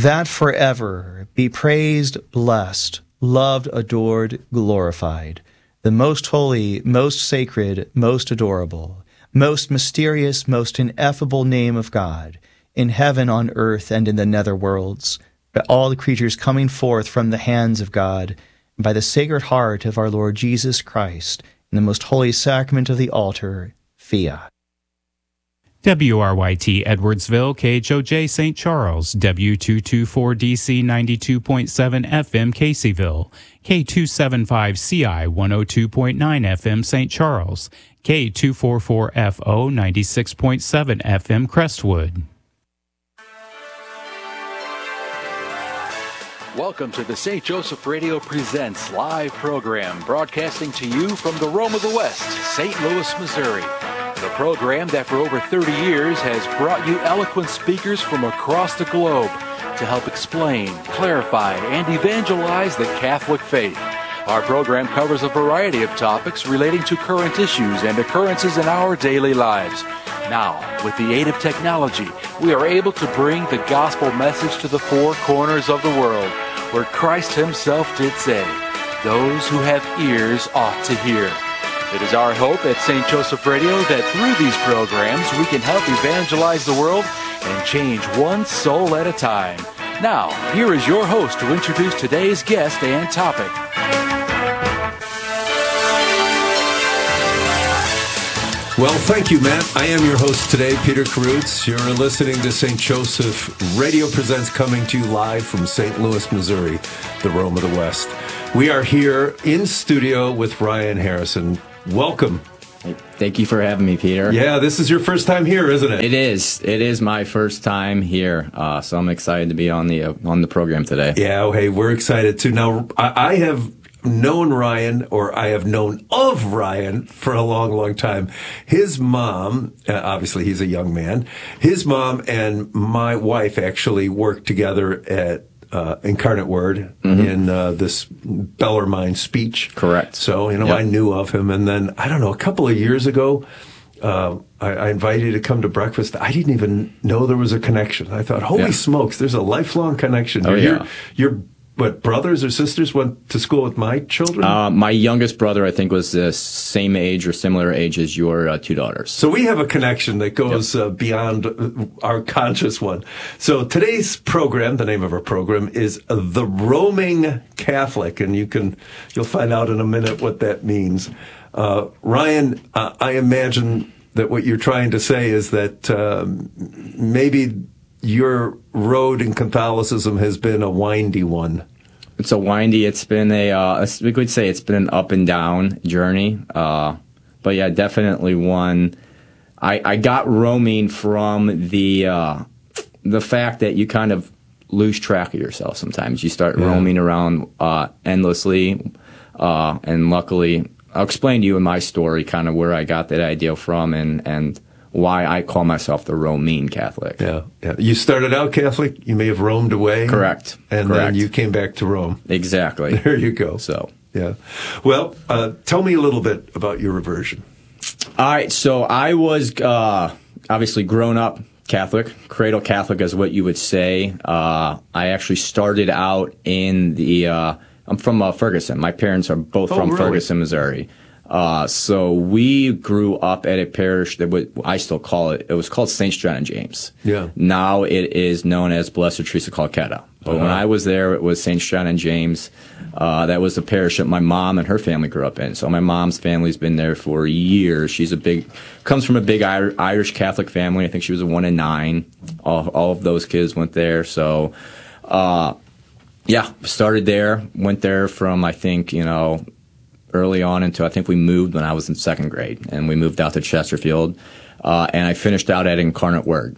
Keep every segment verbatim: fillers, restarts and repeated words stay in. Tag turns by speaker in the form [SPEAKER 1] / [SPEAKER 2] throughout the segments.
[SPEAKER 1] that forever be praised, blessed, loved, adored, glorified, the most holy, most sacred, most adorable, most mysterious, most ineffable name of God, in heaven, on earth, and in the nether worlds, by all the creatures coming forth from the hands of God, and by the Sacred Heart of our Lord Jesus Christ, in the most holy sacrament of the altar, fiat.
[SPEAKER 2] W R Y T Edwardsville, K H O J Saint Charles, W two twenty-four D C ninety-two point seven F M Caseyville, K two seventy-five C I one oh two point nine F M Saint Charles, K two forty-four F O ninety-six point seven F M Crestwood.
[SPEAKER 3] Welcome to the Saint Joseph Radio Presents live program, broadcasting to you from the Rome of the West, Saint Louis, Missouri. The program that for over thirty years has brought you eloquent speakers from across the globe to help explain, clarify, and evangelize the Catholic faith. Our program covers a variety of topics relating to current issues and occurrences in our daily lives. Now, with the aid of technology, we are able to bring the gospel message to the four corners of the world, where Christ himself did say, "Those who have ears ought to hear." It is our hope at Saint Joseph Radio that through these programs we can help evangelize the world and change one soul at a time. Now, here is your host to introduce today's guest and topic.
[SPEAKER 4] Well, thank you, Matt. I am your host today, Peter Karutz. You're listening to Saint Joseph Radio Presents, coming to you live from Saint Louis, Missouri, the Rome of the West. We are here in studio with Ryan Harrison. Welcome.
[SPEAKER 5] Thank you for having me, Peter.
[SPEAKER 4] Yeah, this is your first time here, isn't it?
[SPEAKER 5] It is. It is my first time here, uh, so I'm excited to be on the uh, on the program today.
[SPEAKER 4] Yeah, oh, hey, we're excited too. Now, I, I have known Ryan, or I have known of Ryan for a long, long time. His mom, uh, obviously he's a young man, his mom and my wife actually worked together at uh, Incarnate Word mm-hmm. in uh, this Bellarmine speech.
[SPEAKER 5] Correct.
[SPEAKER 4] So, you know,
[SPEAKER 5] yep.
[SPEAKER 4] I knew of him. And then, I don't know, a couple of years ago, uh, I, I invited you to come to breakfast. I didn't even know there was a connection. I thought, holy yeah. smokes, there's a lifelong connection.
[SPEAKER 5] Oh,
[SPEAKER 4] you're,
[SPEAKER 5] yeah.
[SPEAKER 4] You're But brothers or sisters went to school with my children?
[SPEAKER 5] Uh, my youngest brother, I think, was the same age or similar age as your uh, two daughters.
[SPEAKER 4] So we have a connection that goes yep. uh, beyond our conscious one. So today's program, the name of our program, is The Roaming Catholic, and you can you'll find out in a minute what that means. Uh, Ryan, uh, I imagine that what you're trying to say is that um, maybe your road in Catholicism has been a windy one.
[SPEAKER 5] It's a windy, it's been a, uh, we could say it's been an up and down journey. Uh, but yeah, definitely one. I, I got roaming from the, uh, the fact that you kind of lose track of yourself sometimes. You start yeah. roaming around, uh, endlessly. Uh, and luckily, I'll explain to you in my story kind of where I got that idea from and, and, why I call myself the Roaming Catholic.
[SPEAKER 4] Yeah, yeah. You started out Catholic. You may have roamed away.
[SPEAKER 5] Correct.
[SPEAKER 4] And
[SPEAKER 5] Correct.
[SPEAKER 4] then you came back to Rome.
[SPEAKER 5] Exactly.
[SPEAKER 4] There you go.
[SPEAKER 5] So,
[SPEAKER 4] yeah. Well, uh, tell me a little bit about your reversion.
[SPEAKER 5] All right. So I was uh, obviously grown up Catholic, cradle Catholic is what you would say. Uh, I actually started out in the. Uh, I'm from uh, Ferguson. My parents are both
[SPEAKER 4] oh,
[SPEAKER 5] from
[SPEAKER 4] really?
[SPEAKER 5] Ferguson, Missouri. Uh, so we grew up at a parish that would, I still call it, it was called Saint John and James.
[SPEAKER 4] Yeah.
[SPEAKER 5] Now it is known as Blessed Teresa Calcutta. But uh-huh. when I was there, it was Saint John and James. Uh, that was the parish that my mom and her family grew up in. So my mom's family's been there for years. She's a big, comes from a big Irish Catholic family. I think she was a one in nine. All, all of those kids went there. So, uh, yeah, started there, went there from, I think, you know, early on until I think we moved when I was in second grade, and we moved out to Chesterfield, uh, and I finished out at Incarnate Word.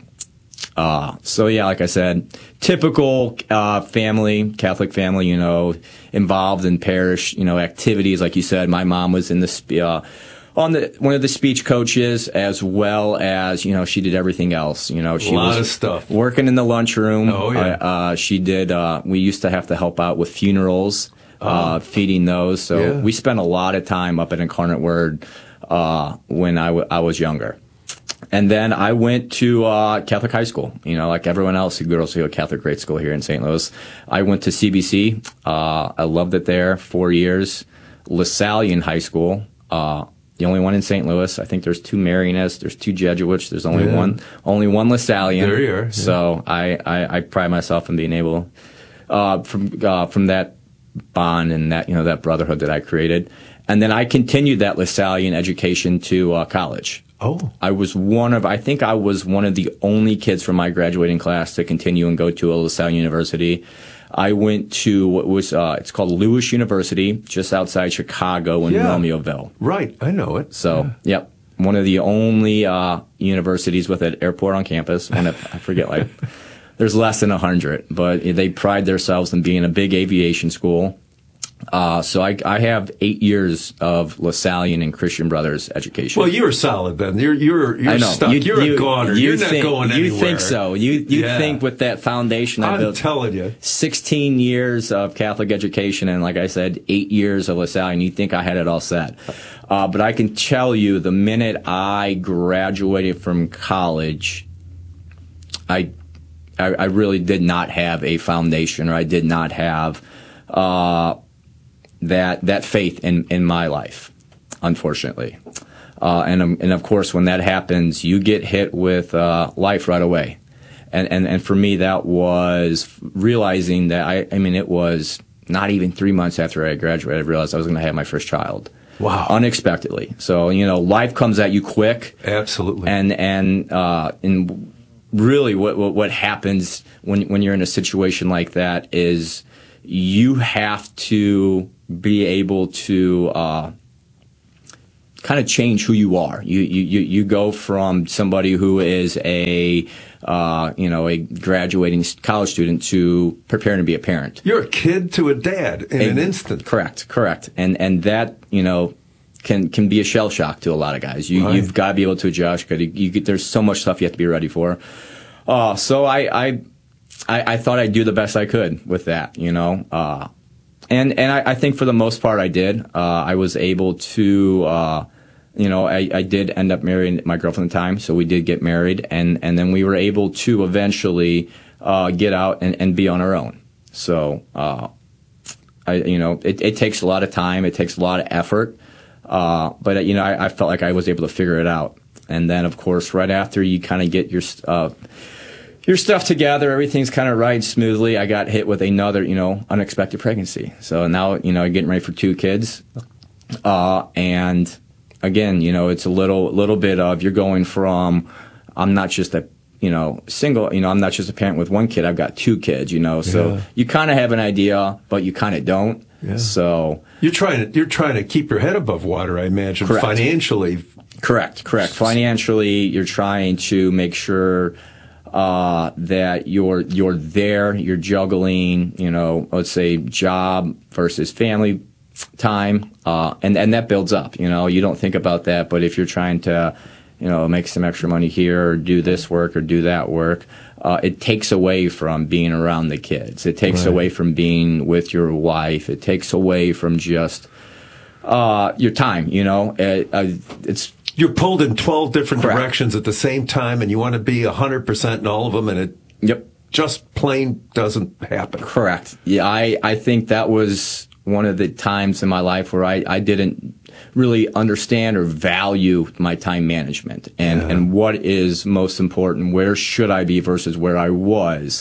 [SPEAKER 5] Uh, so yeah, like I said, typical uh, family, Catholic family, you know, involved in parish, you know, activities. Like you said, my mom was in the sp- uh, on the one of the speech coaches, as well as, you know, she did everything else. You know, she
[SPEAKER 4] a lot
[SPEAKER 5] was
[SPEAKER 4] of stuff.
[SPEAKER 5] Working in the lunchroom.
[SPEAKER 4] Oh yeah.
[SPEAKER 5] Uh, uh, she did. Uh, we used to have to help out with funerals. Uh, feeding those. So
[SPEAKER 4] yeah.
[SPEAKER 5] we spent a lot of time up at Incarnate Word uh, when I, w- I was younger. And then I went to uh, Catholic high school, you know, like everyone else who goes to a Catholic grade school here in Saint Louis. I went to C B C. Uh, I loved it there, four years. LaSallian High School, uh, the only one in Saint Louis. I think there's two Marianists, there's two Jesuits, there's only
[SPEAKER 4] Yeah.
[SPEAKER 5] one only one LaSallian.
[SPEAKER 4] There you are. Yeah.
[SPEAKER 5] So I, I, I pride myself in being able, uh, from uh, from that bond and that, you know, that brotherhood that I created. And then I continued that LaSallian education to uh, college.
[SPEAKER 4] Oh.
[SPEAKER 5] I was one of, I think I was one of the only kids from my graduating class to continue and go to a LaSalle University. I went to what was, uh, it's called Lewis University, just outside Chicago in
[SPEAKER 4] Yeah.
[SPEAKER 5] Romeoville.
[SPEAKER 4] Right, I know it.
[SPEAKER 5] So, yep, one of the only uh, universities with an airport on campus. One of, I forget, like, there's less than one hundred, but they pride themselves in being a big aviation school. Uh, so I, I have eight years of LaSallian and Christian Brothers education.
[SPEAKER 4] Well, you're solid then. You're you're you're
[SPEAKER 5] I know.
[SPEAKER 4] stuck.
[SPEAKER 5] You,
[SPEAKER 4] you're
[SPEAKER 5] you,
[SPEAKER 4] a goner.
[SPEAKER 5] You
[SPEAKER 4] you're
[SPEAKER 5] think,
[SPEAKER 4] not going
[SPEAKER 5] you
[SPEAKER 4] anywhere.
[SPEAKER 5] think so. You you
[SPEAKER 4] Yeah.
[SPEAKER 5] think with that foundation I
[SPEAKER 4] I'm
[SPEAKER 5] built
[SPEAKER 4] telling you.
[SPEAKER 5] sixteen years of Catholic education and, like I said, eight years of LaSallian, you think I had it all set. Uh, but I can tell you the minute I graduated from college, I, I, I really did not have a foundation, or I did not have uh, that that faith in, in my life, unfortunately. Uh, and um, and of course, when that happens, you get hit with uh, life right away. And, and and for me, that was realizing that I I mean it was not even three months after I graduated, I realized I was going to have my first child.
[SPEAKER 4] Wow.
[SPEAKER 5] Unexpectedly. So, you know, life comes at you quick.
[SPEAKER 4] Absolutely.
[SPEAKER 5] And and uh, and really, what, what what happens when when you're in a situation like that is you have to be able to uh, kind of change who you are. You you you go from somebody who is a uh, you know a graduating college student to preparing to be a parent.
[SPEAKER 4] You're a kid to a dad in
[SPEAKER 5] And-
[SPEAKER 4] an instant.
[SPEAKER 5] Correct, correct, and and that you know can can be a shell shock to a lot of guys. You
[SPEAKER 4] Right.
[SPEAKER 5] you've got to be able to adjust. You, you get, there's so much stuff you have to be ready for. Uh, so I, I I I thought I'd do the best I could with that, you know. Uh, and and I, I think for the most part I did. Uh, I was able to. Uh, You know, I, I did end up marrying my girlfriend at the time, so we did get married, and, and then we were able to eventually uh, get out and, and be on our own. So, uh, I, you know, it, it takes a lot of time, it takes a lot of effort, uh, but, you know, I, I felt like I was able to figure it out. And then, of course, right after you kind of get your uh, your stuff together, everything's kind of right smoothly, I got hit with another, you know, unexpected pregnancy. So now, you know, getting ready for two kids, uh, and... Again, you know, it's a little little bit of you're going from I'm not just a you know single, you know, I'm not just a parent with one kid. I've got two kids, you know, so
[SPEAKER 4] Yeah.
[SPEAKER 5] you kind of have an idea, but you kind of don't.
[SPEAKER 4] Yeah.
[SPEAKER 5] So
[SPEAKER 4] You're trying to you're trying to keep your head above water, I imagine,
[SPEAKER 5] Correct.
[SPEAKER 4] financially.
[SPEAKER 5] correct, correct. Financially, you're trying to make sure uh, that you're you're there. You're juggling, you know, let's say job versus family time, uh, and and that builds up. You know, you don't think about that, but if you're trying to, you know, make some extra money here or do this work or do that work, uh, it takes away from being around the kids. It takes
[SPEAKER 4] Right.
[SPEAKER 5] away from being with your wife. It takes away from just uh, your time. You know, it, uh, it's
[SPEAKER 4] You're pulled in twelve different
[SPEAKER 5] Correct.
[SPEAKER 4] directions at the same time, and you want to be one hundred percent in all of them, and it
[SPEAKER 5] yep.
[SPEAKER 4] just plain doesn't happen.
[SPEAKER 5] Correct. Yeah, I, I think that was one of the times in my life where I, I didn't really understand or value my time management and,
[SPEAKER 4] Yeah.
[SPEAKER 5] and what is most important, where should I be versus where I was.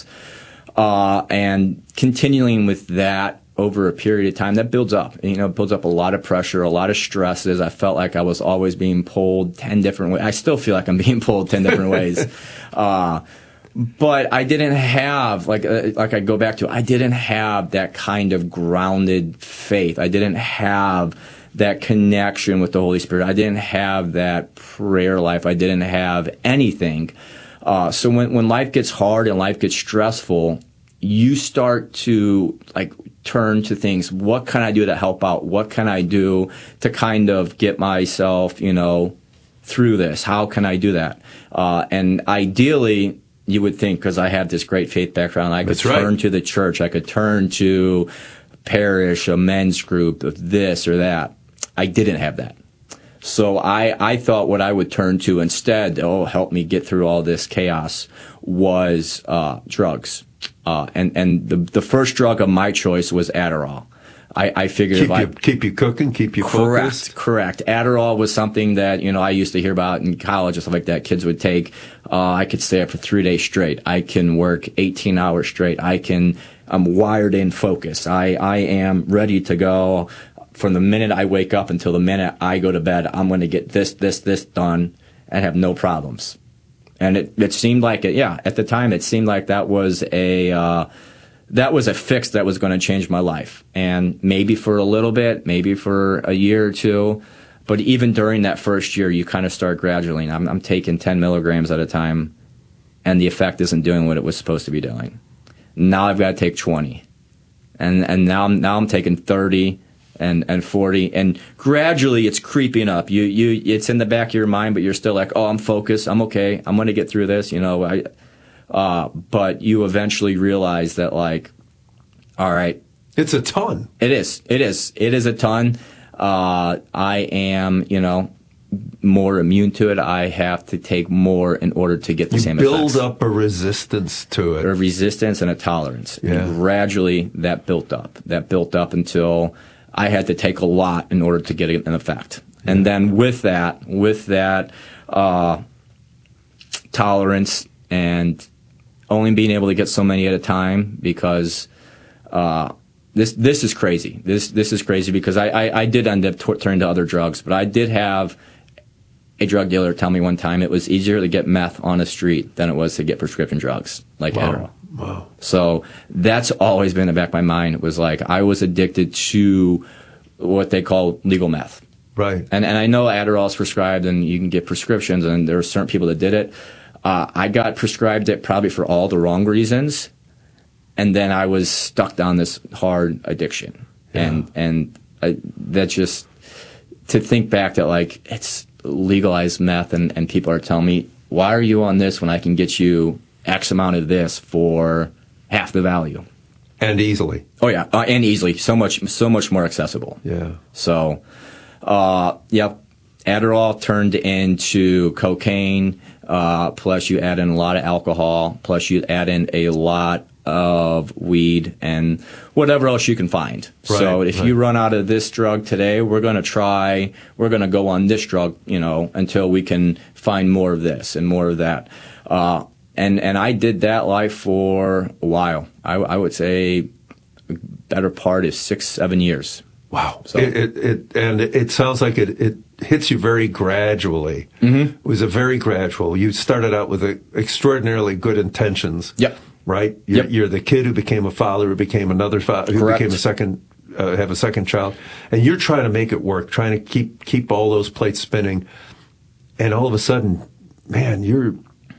[SPEAKER 5] Uh, and continuing with that over a period of time, that builds up, you know, builds up a lot of pressure, a lot of stresses. I felt like I was always being pulled ten different ways. I still feel like I'm being pulled ten different ways. Uh, But I didn't have, like, uh, like I go back to, I didn't have that kind of grounded faith. I didn't have that connection with the Holy Spirit. I didn't have that prayer life. I didn't have anything. Uh, so when, when life gets hard and life gets stressful, you start to, like, turn to things. What can I do to help out? What can I do to kind of get myself, you know, through this? How can I do that? Uh, and ideally, you would think, because I have this great faith background, I could
[SPEAKER 4] That's right.
[SPEAKER 5] turn to the church, I could turn to parish, a men's group, of this or that. I didn't have that. So I, I thought what I would turn to instead, oh, help me get through all this chaos, was uh, drugs. Uh, and and the, the first drug of my choice was Adderall. I, I figured
[SPEAKER 4] keep
[SPEAKER 5] if I
[SPEAKER 4] you, keep you cooking, keep you
[SPEAKER 5] correct,
[SPEAKER 4] focused.
[SPEAKER 5] Correct. Adderall was something that, you know, I used to hear about in college and stuff like that. Kids would take. Uh, I could stay up for three days straight. I can work eighteen hours straight. I can. I'm wired in focus. I I am ready to go from the minute I wake up until the minute I go to bed. I'm going to get this this this done and have no problems. And it it seemed like it. Yeah, at the time it seemed like that was a. Uh, That was a fix that was going to change my life. And maybe for a little bit, maybe for a year or two. But even during that first year, you kind of start gradually. I'm, I'm taking ten milligrams at a time, and the effect isn't doing what it was supposed to be doing. Now I've got to take twenty. And and now I'm, now I'm taking thirty and, and forty. And gradually it's creeping up. You you It's in the back of your mind, but you're still like, oh, I'm focused. I'm okay. I'm going to get through this. You know, I... Uh, but you eventually realize that, like, all right.
[SPEAKER 4] It's a ton.
[SPEAKER 5] It is. It is. It is a ton. Uh, I am, you know, more immune to it. I have to take more in order to get the
[SPEAKER 4] you
[SPEAKER 5] same
[SPEAKER 4] build
[SPEAKER 5] effects.
[SPEAKER 4] up a resistance to it.
[SPEAKER 5] A resistance and a tolerance.
[SPEAKER 4] Yeah.
[SPEAKER 5] And gradually that built up. That built up until I had to take a lot in order to get an effect. Yeah. And then with that, with that uh, tolerance and only being able to get so many at a time, because uh, this this is crazy. This this is crazy because I, I, I did end up t- turning to other drugs, but I did have a drug dealer tell me one time it was easier to get meth on the street than it was to get prescription drugs like
[SPEAKER 4] Wow.
[SPEAKER 5] Adderall.
[SPEAKER 4] Wow.
[SPEAKER 5] So that's always been in the back of my mind. It was like I was addicted to what they call legal meth.
[SPEAKER 4] Right.
[SPEAKER 5] And and I know Adderall is prescribed and you can get prescriptions, and there are certain people that did it. Uh, I got prescribed it probably for all the wrong reasons, and then I was stuck down this hard addiction.
[SPEAKER 4] Yeah.
[SPEAKER 5] And and I, that just, to think back that, like, it's legalized meth, and, and people are telling me, why are you on this when I can get you X amount of this for half the value?
[SPEAKER 4] And easily.
[SPEAKER 5] Oh yeah, uh, and easily, so much so much more accessible.
[SPEAKER 4] Yeah.
[SPEAKER 5] So, uh, yep, Adderall turned into cocaine. Uh, plus you add in a lot of alcohol, plus you add in a lot of weed and whatever else you can find.
[SPEAKER 4] Right,
[SPEAKER 5] so if
[SPEAKER 4] right.
[SPEAKER 5] you run out of this drug today, we're going to try, we're going to go on this drug, you know, until we can find more of this and more of that. Uh, and, and I did that life for a while. I, I would say a better part is six, seven years.
[SPEAKER 4] Wow.
[SPEAKER 5] So-
[SPEAKER 4] It, it, it, and it, it sounds like it, it hits you very gradually.
[SPEAKER 5] Mm-hmm.
[SPEAKER 4] It was a very gradual. You started out with a, extraordinarily good intentions.
[SPEAKER 5] Yep.
[SPEAKER 4] Right? You're,
[SPEAKER 5] Yep.
[SPEAKER 4] you're the kid who became a father, who became another father, who
[SPEAKER 5] Correct.
[SPEAKER 4] became a second, uh, have a second child. And you're trying to make it work, trying to keep, keep all those plates spinning. And all of a sudden, man, you're,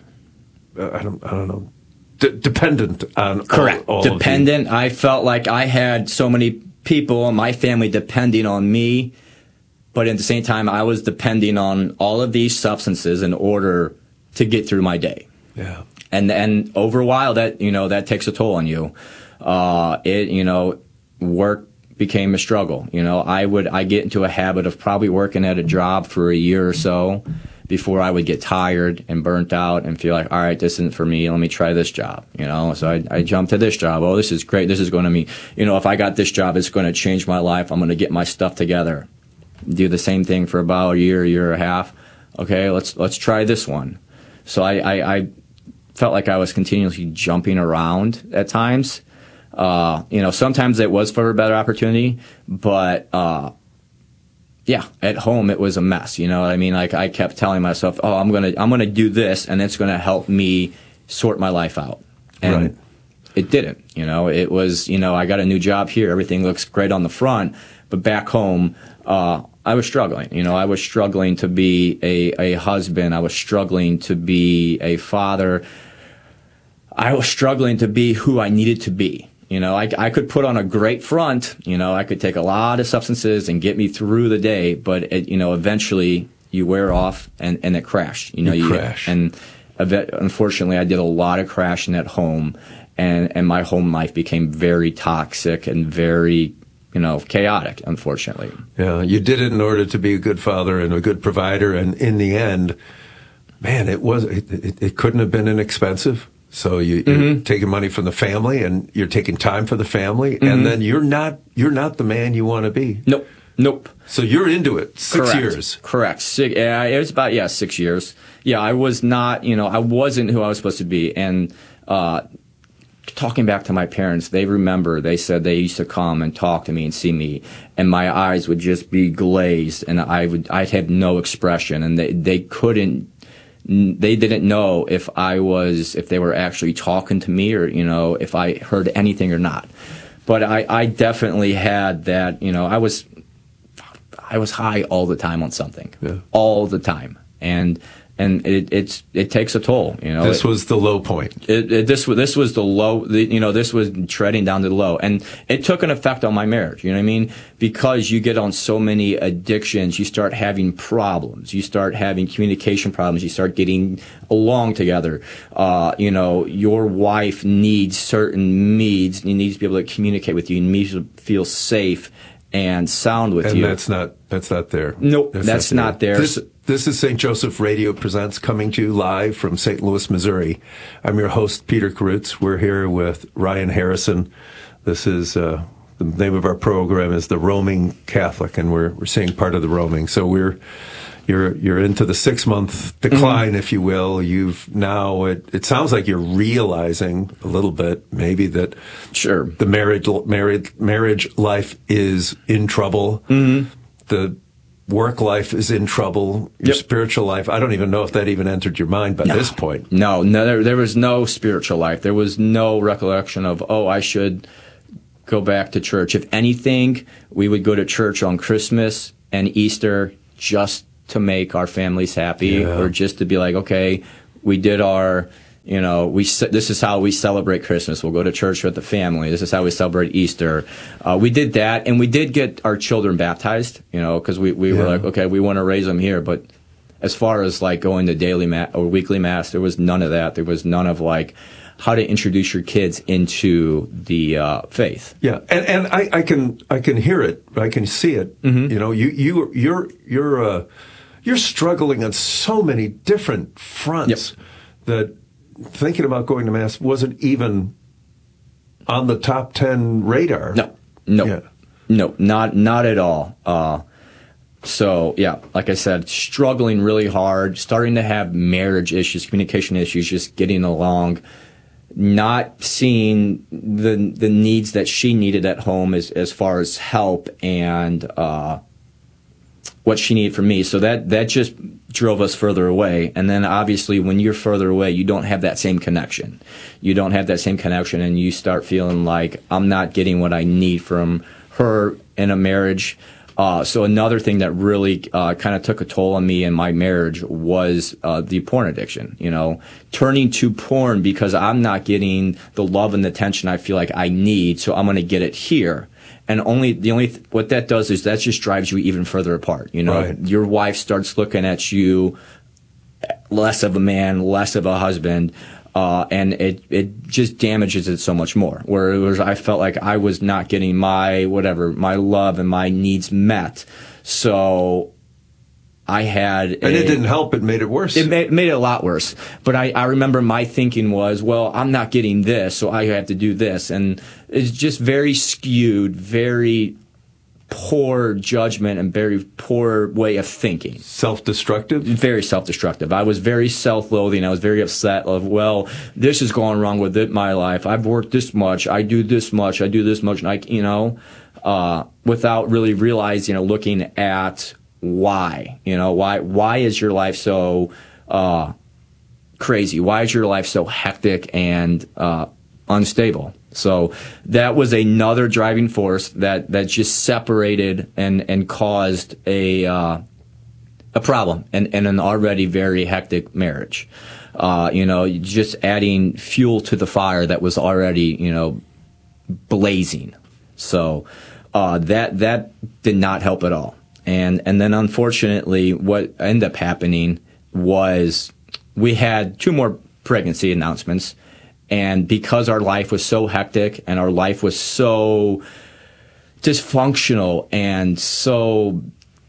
[SPEAKER 4] uh, I don't, I don't know, d- dependent on
[SPEAKER 5] Correct.
[SPEAKER 4] all, all of
[SPEAKER 5] Dependent. I felt like I had so many people in my family depending on me, but at the same time, I was depending on all of these substances in order to get through my day.
[SPEAKER 4] you. Yeah.
[SPEAKER 5] And and over a while, that you know that takes a toll on you. Uh, it you know, work became a struggle. You know, I would I get into a habit of probably working at a job for a year or so before I would get tired and burnt out and feel like, all right, this isn't for me. Let me try this job. You know, so I I jumped to this job. Oh, this is great. This is going to be, you know, if I got this job, it's going to change my life. I'm going to get my stuff together. Do the same thing for about a year, year and a half. Okay, let's let's try this one. So I I, I felt like I was continuously jumping around at times. Uh, you know, sometimes it was for a better opportunity, but uh, yeah, at home it was a mess. You know what I mean? Like I kept telling myself, "Oh, I'm gonna I'm gonna do this, and it's gonna help me sort my life out." And
[SPEAKER 4] Right.
[SPEAKER 5] it didn't. You know, it was. You know, I got a new job here. Everything looks great on the front, but back home, uh, I was struggling. You know, I was struggling to be a a husband. I was struggling to be a father. I was struggling to be who I needed to be. You know, I, I could put on a great front. You know, I could take a lot of substances and get me through the day, but it, you know, eventually you wear off and, and it crashed. You know,
[SPEAKER 4] You
[SPEAKER 5] you,
[SPEAKER 4] crash.
[SPEAKER 5] and ev- unfortunately, I did a lot of crashing at home, and and my home life became very toxic and very you know, chaotic, unfortunately.
[SPEAKER 4] Yeah, you did it in order to be a good father and a good provider, and in the end, man, it was it, it, it couldn't have been inexpensive. So you, you're mm-hmm. taking money from the family, and you're taking time for the family, mm-hmm. and then you're not you're not the man you want to be.
[SPEAKER 5] Nope, nope.
[SPEAKER 4] So you're into it. Six
[SPEAKER 5] Correct.
[SPEAKER 4] years.
[SPEAKER 5] Correct. Six, yeah, it was about yeah six years. Yeah, I was not. You know, I wasn't who I was supposed to be, and. Uh, Talking back to my parents, they remember, they said they used to come and talk to me and see me, and my eyes would just be glazed, and I would, I'd have no expression, and they, they couldn't, they didn't know if I was, if they were actually talking to me, or, you know, if I heard anything or not. But I, I definitely had that, you know, I was, I was high all the time on something, yeah. all the time, and. And it it's it takes a toll, you know.
[SPEAKER 4] This
[SPEAKER 5] it,
[SPEAKER 4] was the low point.
[SPEAKER 5] It, it, this was this was the low, the, you know. This was treading down to the low, and it took an effect on my marriage. You know what I mean? Because you get on so many addictions, you start having problems. You start having communication problems. You start getting along together. Uh, you know, your wife needs certain needs. You need to be able to communicate with you. You need to feel safe and sound with
[SPEAKER 4] and
[SPEAKER 5] you.
[SPEAKER 4] And that's not that's not there.
[SPEAKER 5] Nope, that's, that's not, not there. there.
[SPEAKER 4] This, This is Saint Joseph Radio Presents, coming to you live from Saint Louis, Missouri. I'm your host, Peter Karutz. We're here with Ryan Harrison. This is, uh, the name of our program is The Roaming Catholic, and we're we're seeing part of the roaming. So we're, you're you're into the six-month decline, mm-hmm. if you will. You've now, it, it sounds like you're realizing a little bit, maybe, that
[SPEAKER 5] sure
[SPEAKER 4] the marriage, married, marriage life is in trouble.
[SPEAKER 5] Mm-hmm.
[SPEAKER 4] The work life is in trouble. Your yep. spiritual life, I don't even know if that even entered your mind by
[SPEAKER 5] no.
[SPEAKER 4] this point.
[SPEAKER 5] No, no, there, there was no spiritual life. There was no recollection of, oh, I should go back to church. If anything, we would go to church on Christmas and Easter just to make our families happy, yeah. or just to be like, okay, we did our... You know, we this is how we celebrate Christmas. We'll go to church with the family. This is how we celebrate Easter. Uh, we did that, and we did get our children baptized, you know, because we, we yeah. were like, okay, we want to raise them here. But as far as, like, going to daily mass or weekly mass, there was none of that. There was none of, like, how to introduce your kids into the uh, faith.
[SPEAKER 4] Yeah, and and I, I can I can hear it. I can see it.
[SPEAKER 5] Mm-hmm.
[SPEAKER 4] You know, you, you, you're, you're, uh, you're struggling on so many different fronts
[SPEAKER 5] yep.
[SPEAKER 4] that... Thinking about going to Mass wasn't even on the top ten radar.
[SPEAKER 5] No, no,
[SPEAKER 4] yeah.
[SPEAKER 5] no, not not at all. Uh, so, yeah, like I said, struggling really hard, starting to have marriage issues, communication issues, just getting along, not seeing the the needs that she needed at home as, as far as help and uh, what she needed from me. So that, that just drove us further away. And then obviously when you're further away, you don't have that same connection. You don't have that same connection, and you start feeling like I'm not getting what I need from her in a marriage. Uh, so another thing that really uh, kind of took a toll on me in my marriage was uh, the porn addiction, you know, turning to porn because I'm not getting the love and the attention I feel like I need, so I'm going to get it here. And only the only th- what that does is that just drives you even further apart. You know,
[SPEAKER 4] right.
[SPEAKER 5] Your wife starts looking at you less of a man, less of a husband, uh, and it it just damages it so much more. Whereas I felt like I was not getting my whatever my love and my needs met, so I had,
[SPEAKER 4] and a, it didn't help. It made it worse.
[SPEAKER 5] It made, made it a lot worse. But I, I remember my thinking was, well, I'm not getting this, so I have to do this, and it's just very skewed, very poor judgment, and very poor way of thinking.
[SPEAKER 4] Self-destructive?
[SPEAKER 5] Very self-destructive. I was very self-loathing. I was very upset of, well, this is going wrong with it, my life. I've worked this much. I do this much. I do this much. And I, you know, uh, without really realizing or looking at why, you know, why, why is your life so, uh, crazy? Why is your life so hectic and, uh, unstable? So that was another driving force that, that just separated and, and caused a, uh, a problem in, in an already very hectic marriage. Uh, you know, just adding fuel to the fire that was already, you know, blazing. So, uh, that, that did not help at all. And and then unfortunately, what ended up happening was we had two more pregnancy announcements, and because our life was so hectic and our life was so dysfunctional and so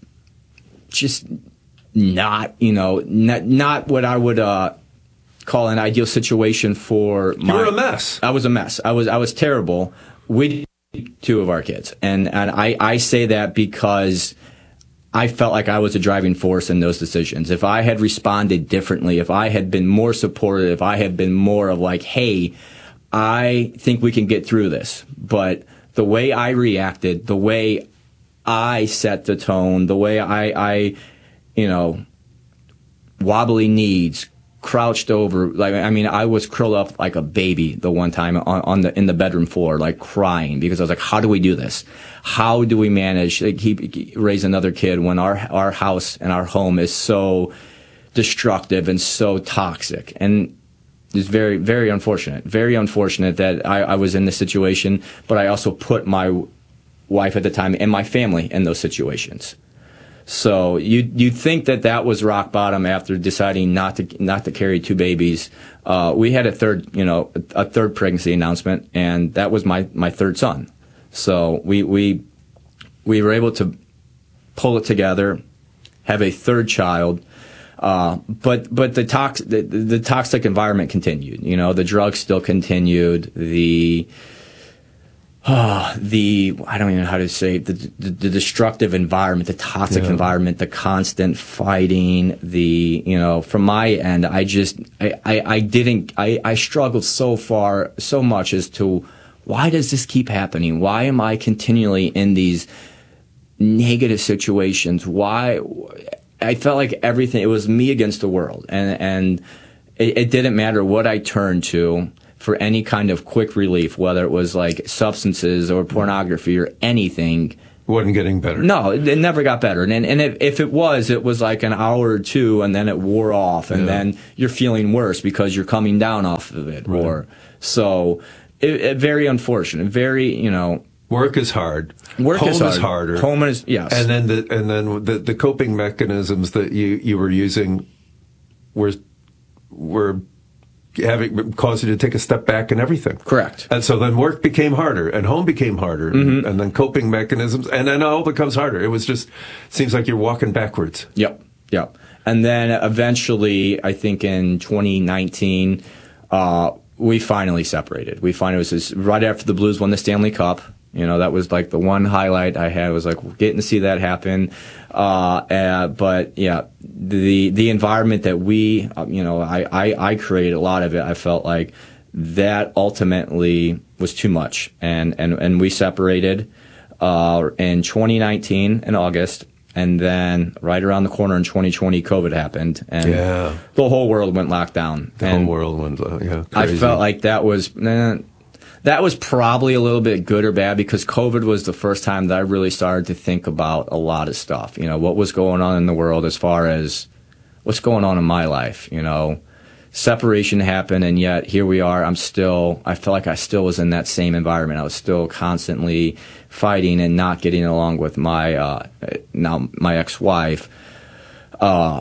[SPEAKER 5] just not, you know, not, not what I would uh, call an ideal situation for my...
[SPEAKER 4] You were a mess.
[SPEAKER 5] I was a mess. I was I was terrible. We two of our kids. And, and I, I say that because I felt like I was a driving force in those decisions. If I had responded differently, if I had been more supportive, if I had been more of like, hey, I think we can get through this. But the way I reacted, the way I set the tone, the way I, I you know, wobbly knees, crouched over, like, I mean, I was curled up like a baby the one time on, on the, in the bedroom floor, like crying because I was like, how do we do this? How do we manage to keep, raise another kid when our, our house and our home is so destructive and so toxic? And it's very, very unfortunate, very unfortunate that I, I was in this situation, but I also put my wife at the time and my family in those situations. So you you'd think that that was rock bottom after deciding not to not to carry two babies. Uh, we had a third, you know, a third pregnancy announcement, and that was my, my third son. So we we we were able to pull it together, have a third child. Uh, but but the tox the, the toxic environment continued. You know, the drugs still continued. The Uh, the, I don't even know how to say, the, the, the destructive environment, the toxic yeah. environment, the constant fighting, the, you know, from my end, I just, I, I, I didn't, I, I struggled so far, so much as to why does this keep happening? Why am I continually in these negative situations? Why? I felt like everything, it was me against the world. And, and it, it didn't matter what I turned to for any kind of quick relief, whether it was like substances or pornography or anything.
[SPEAKER 4] Wasn't getting better.
[SPEAKER 5] No, it, it never got better. And and if, if it was, it was like an hour or two, and then it wore off, and yeah. then you're feeling worse because you're coming down off of it. Right. Or so, it, it, very unfortunate. Very, you know.
[SPEAKER 4] Work is hard.
[SPEAKER 5] Work
[SPEAKER 4] Home
[SPEAKER 5] is, hard.
[SPEAKER 4] is harder.
[SPEAKER 5] Home is yes.
[SPEAKER 4] And then the and then the, the coping mechanisms that you, you were using were were. having caused you to take a step back and everything.
[SPEAKER 5] Correct.
[SPEAKER 4] And so then work became harder and home became harder
[SPEAKER 5] mm-hmm.
[SPEAKER 4] and, and then coping mechanisms and then it all becomes harder. It was just, seems like you're walking backwards.
[SPEAKER 5] Yep. Yep. And then eventually, I think in twenty nineteen, uh, we finally separated. We finally, it was this, right after the Blues won the Stanley Cup. You know, that was like the one highlight I had was like getting to see that happen. Uh, uh, but yeah, the the environment that we, uh, you know, I, I, I created a lot of it. I felt like that ultimately was too much. And, and, and we separated uh, in twenty nineteen in August. And then right around the corner in twenty twenty, COVID happened. And
[SPEAKER 4] yeah.
[SPEAKER 5] the whole world went locked down.
[SPEAKER 4] The
[SPEAKER 5] and
[SPEAKER 4] whole world went, uh, yeah,
[SPEAKER 5] I
[SPEAKER 4] crazy.
[SPEAKER 5] felt like that was... Eh, That was probably a little bit good or bad because COVID was the first time that I really started to think about a lot of stuff. You know, what was going on in the world as far as what's going on in my life, you know. Separation happened, and yet here we are. I'm still, I feel like I still was in that same environment. I was still constantly fighting and not getting along with my, uh, now my ex-wife. Uh,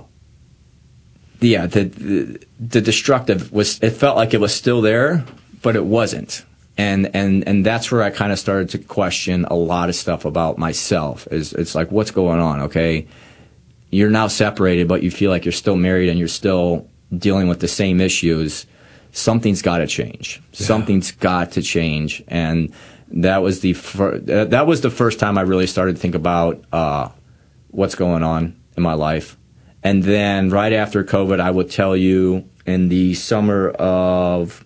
[SPEAKER 5] yeah, the, the, the destructive was, it felt like it was still there, but it wasn't. And, and, and that's where I kind of started to question a lot of stuff about myself. Is it's like, what's going on? Okay. You're now separated, but you feel like you're still married and you're still dealing with the same issues. Something's got to change. Yeah. Something's got to change. And that was the, fir- that was the first time I really started to think about, uh, what's going on in my life. And then right after COVID, I would tell you in the summer of,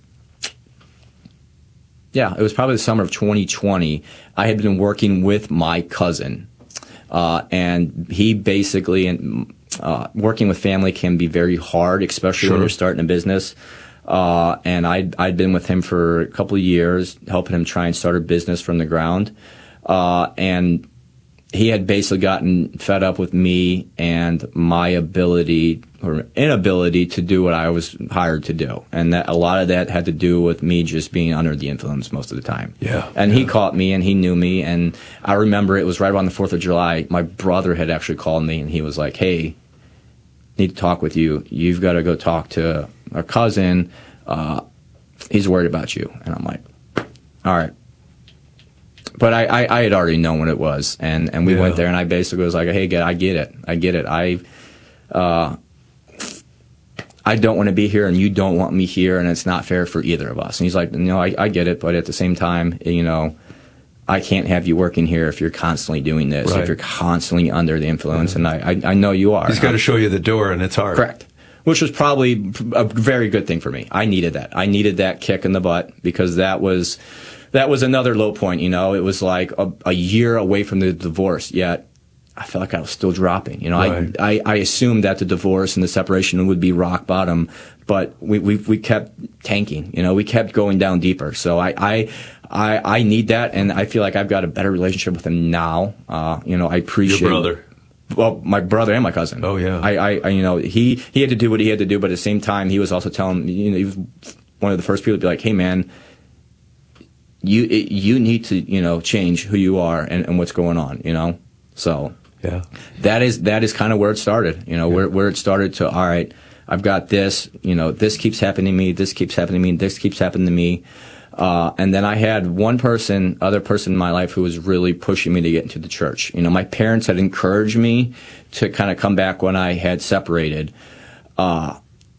[SPEAKER 5] Yeah, it was probably the summer of twenty twenty. I had been working with my cousin, uh, and he basically, uh, working with family can be very hard, especially sure. when you're starting a business. Uh, and I'd, I'd been with him for a couple of years, helping him try and start a business from the ground. Uh, and he had basically gotten fed up with me and my ability or inability to do what I was hired to do. And that a lot of that had to do with me just being under the influence most of the time.
[SPEAKER 4] Yeah.
[SPEAKER 5] And
[SPEAKER 4] yeah.
[SPEAKER 5] he caught me and he knew me. And I remember it was right around the fourth of July. My brother had actually called me and he was like, hey, need to talk with you. You've got to go talk to our cousin. Uh, he's worried about you. And I'm like, all right. but I, I, I had already known what it was, and, and we
[SPEAKER 4] Yeah.
[SPEAKER 5] went there, and I basically was like, hey, get, I get it, I get it, I, uh, I don't want to be here, and you don't want me here, and it's not fair for either of us. And he's like, no, I, I get it, but at the same time, you know, I can't have you working here if you're constantly doing this,
[SPEAKER 4] Right.
[SPEAKER 5] if you're constantly under the influence, and I, I, I know you are.
[SPEAKER 4] He's got to show you the door, and it's hard.
[SPEAKER 5] Correct. Which was probably a very good thing for me. I needed that. I needed that kick in the butt, because that was that was another low point. You know, it was like a, a year away from the divorce, yet I felt like I was still dropping. You know,
[SPEAKER 4] Right.
[SPEAKER 5] I, I I assumed that the divorce and the separation would be rock bottom, but we we we kept tanking. You know, we kept going down deeper. So I I. I, I need that, and I feel like I've got a better relationship with him now. Uh, you know, I appreciate
[SPEAKER 4] Your brother.
[SPEAKER 5] Well, my brother and my cousin.
[SPEAKER 4] Oh, yeah.
[SPEAKER 5] I, I, I, you know, he, he had to do what he had to do, but at the same time, he was also telling, you know, he was one of the first people to be like, hey, man, you, it, you need to, you know, change who you are and, and what's going on, you know? So
[SPEAKER 4] Yeah.
[SPEAKER 5] that is, that is kind of where it started, you know,
[SPEAKER 4] Yeah.
[SPEAKER 5] where, where it started to, all right, I've got this, you know, this keeps happening to me, this keeps happening to me, this keeps happening to me. Uh, and then I had one person, other person in my life who was really pushing me to get into the church. You know, my parents had encouraged me to kind of come back when I had separated. Uh,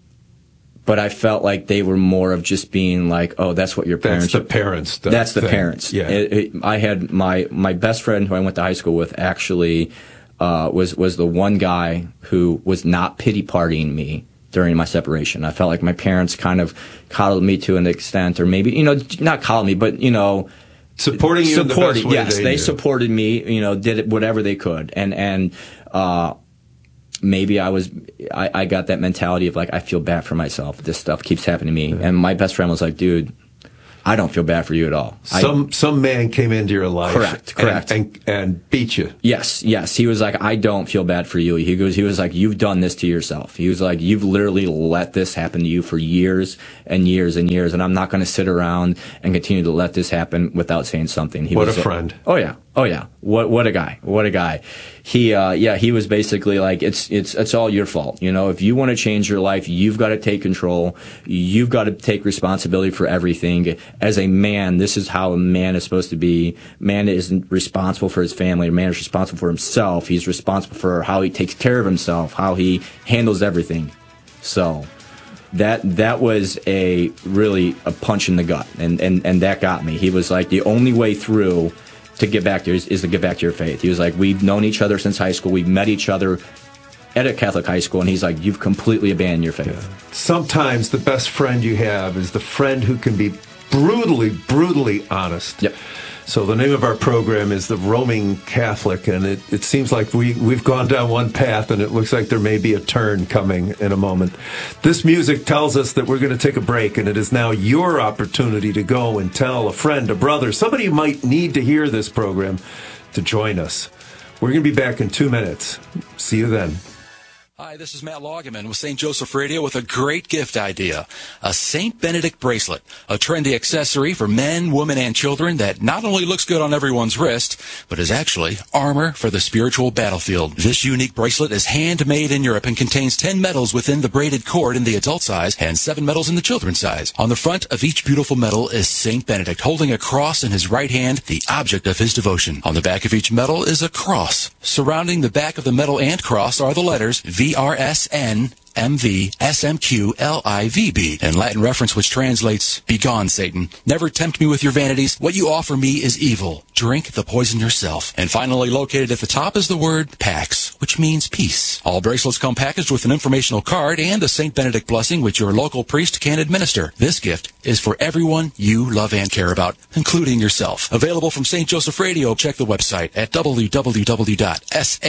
[SPEAKER 5] but I felt like they were more of just being like, oh, that's what your parents...
[SPEAKER 4] That's the parents. That
[SPEAKER 5] That's the
[SPEAKER 4] thing.
[SPEAKER 5] parents.
[SPEAKER 4] Yeah.
[SPEAKER 5] It, it, I had my, my best friend who I went to high school with actually uh, was, was the one guy who was not pity partying me during my separation. I felt like my parents kind of coddled me to an extent, or maybe, you know, not coddled me, but, you know,
[SPEAKER 4] Supporting you in the best way
[SPEAKER 5] yes,
[SPEAKER 4] they
[SPEAKER 5] they
[SPEAKER 4] knew.
[SPEAKER 5] supported me, you know, did it whatever they could. And, and, uh, maybe I was, I, I got that mentality of like, I feel bad for myself. This stuff keeps happening to me. Yeah. And my best friend was like, dude, I don't feel bad for you at all.
[SPEAKER 4] Some
[SPEAKER 5] I,
[SPEAKER 4] some man came into your life,
[SPEAKER 5] correct, correct,
[SPEAKER 4] and, and, and beat you.
[SPEAKER 5] Yes, yes. He was like, I don't feel bad for you. He goes, he was like, you've done this to yourself. He was like, you've literally let this happen to you for years and years and years, and I'm not going to sit around and continue to let this happen without saying something. He
[SPEAKER 4] what
[SPEAKER 5] was
[SPEAKER 4] a friend!
[SPEAKER 5] Oh yeah, oh yeah. What what a guy! What a guy! He uh, yeah, he was basically like, it's it's it's all your fault. You know, if you want to change your life, you've got to take control. You've got to take responsibility for everything. As a man, this is how a man is supposed to be. Man isn't responsible for his family. A man is responsible for himself. He's responsible for how he takes care of himself, how he handles everything. So that that was a really a punch in the gut, and and and that got me. He was like, the only way through to get back to is, is to get back to your faith. He was like, we've known each other since high school. We've met each other at a Catholic high school, and he's like, you've completely abandoned your faith.
[SPEAKER 4] Yeah. Sometimes the best friend you have is the friend who can be brutally, brutally honest.
[SPEAKER 5] Yep.
[SPEAKER 4] So the name of our program is The Roaming Catholic, and it, it seems like we, we've gone down one path, and it looks like there may be a turn coming in a moment. This music tells us that we're going to take a break, and it is now your opportunity to go and tell a friend, a brother, somebody who might need to hear this program to join us. We're going to be back in two minutes. See you then.
[SPEAKER 3] Hi, this is Matt Loggeman with Saint Joseph Radio with a great gift idea. A Saint Benedict bracelet, a trendy accessory for men, women, and children that not only looks good on everyone's wrist, but is actually armor for the spiritual battlefield. This unique bracelet is handmade in Europe and contains ten medals within the braided cord in the adult size and seven medals in the children's size. On the front of each beautiful medal is Saint Benedict holding a cross in his right hand, the object of his devotion. On the back of each medal is a cross. Surrounding the back of the medal and cross are the letters V R S N M V S M Q L I V B, in Latin reference which translates, "Begone, Satan. Never tempt me with your vanities. What you offer me is evil. Drink the poison yourself." And finally located at the top is the word Pax, which means peace. All bracelets come packaged with an informational card and a Saint Benedict blessing which your local priest can administer. This gift is for everyone you love and care about, including yourself. Available from Saint Joseph Radio. Check the website at w w w dot